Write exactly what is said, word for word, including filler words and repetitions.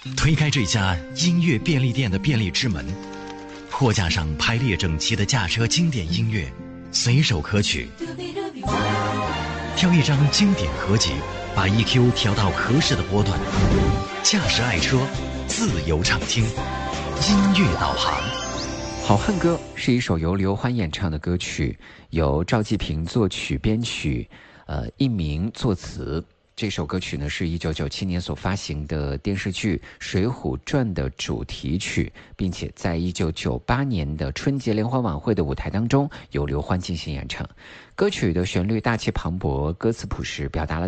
推开这家音乐便利店的便利之门，货架上排列整齐的驾车经典音乐，随手可取。挑一张经典合集，把 E Q 调到合适的波段，驾驶爱车，自由畅听，音乐导航。 好汉歌是一首由刘欢演唱的歌曲，由赵季平作曲编曲，呃，一鸣作词。这首歌曲呢是一九九七年所发行的电视剧《水浒传》的主题曲，并且在一九九八年的春节联欢晚会的舞台当中由刘欢进行演唱。歌曲的旋律大气磅礴，歌词朴实，表达了